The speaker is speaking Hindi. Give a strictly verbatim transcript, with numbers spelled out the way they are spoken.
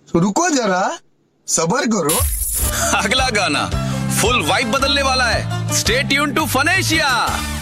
रुको जरा, सबर करो। अगला गाना फुल वाइब बदलने वाला है। Stay tune to fun Asia.